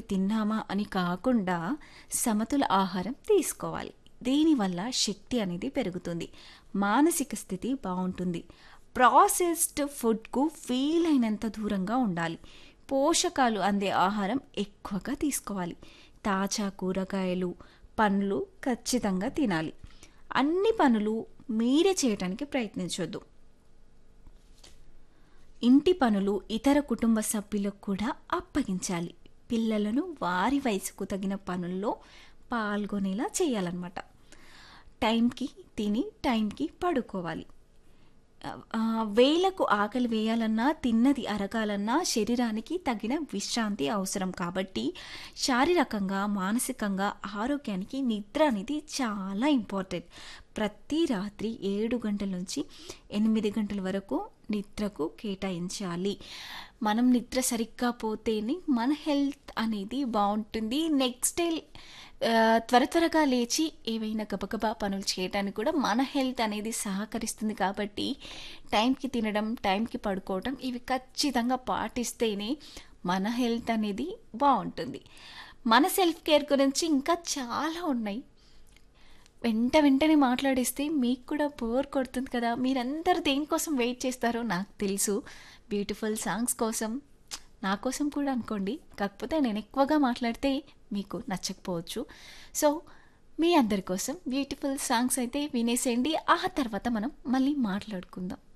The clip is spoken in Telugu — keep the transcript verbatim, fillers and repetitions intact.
తిన్నామా అని కాకుండా సమతుల ఆహారం తీసుకోవాలి. దీనివల్ల శక్తి అనేది పెరుగుతుంది, మానసిక స్థితి బాగుంటుంది. ప్రాసెస్డ్ ఫుడ్కు వీలైనంత దూరంగా ఉండాలి. పోషకాలు అందే ఆహారం ఎక్కువగా తీసుకోవాలి. తాజా కూరగాయలు, పండ్లు ఖచ్చితంగా తినాలి. అన్ని పనులు మీరే చేయటానికి ప్రయత్నించొద్దు. ఇంటి పనులు ఇతర కుటుంబ సభ్యులకు కూడా అప్పగించాలి. పిల్లలను వారి వయసుకు తగిన పనుల్లో పాల్గొనేలా చేయాలన్నమాట. టైంకి తిని టైంకి పడుకోవాలి. ఆ, వేలకు ఆకలి వేయాలన్నా, తిన్నది అరగాలన్నా శరీరానికి తగిన విశ్రాంతి అవసరం. కాబట్టి శారీరకంగా మానసికంగా ఆరోగ్యానికి నిద్ర అనేది చాలా ఇంపార్టెంట్. ప్రతి రాత్రి ఏడు గంటల నుంచి ఎనిమిది గంటల వరకు నిద్రకు కేటాయించాలి. మనం నిద్ర సరిగ్గా పోతేనే మన హెల్త్ అనేది బాగుంటుంది. నెక్స్ట్ డే ఆ, త్వర త్వరగా లేచి ఏవైనా గబగబా పనులు చేయడానికి కూడా మన హెల్త్ అనేది సహకరిస్తుంది. కాబట్టి టైంకి తినడం, టైంకి పడుకోవడం ఇవి ఖచ్చితంగా పాటిస్తేనే మన హెల్త్ అనేది బాగుంటుంది. మన సెల్ఫ్ కేర్ గురించి ఇంకా చాలా ఉన్నాయి. వెంట వెంటనే మాట్లాడిస్తే మీకు కూడా బోర్ కొడుతుంది కదా. మీరందరూ దేనికోసం వెయిట్ చేస్తారో నాకు తెలుసు. బ్యూటిఫుల్ సాంగ్స్ కోసం, నా కోసం కూడా అనుకోండి. కాకపోతే నేను ఎక్కువగా మాట్లాడితే మీకు నచ్చకపోవచ్చు. సో మీ అందరి కోసం బ్యూటిఫుల్ సాంగ్స్ అయితే వినేసేయండి. ఆ తర్వాత మనం మళ్ళీ మాట్లాడుకుందాం.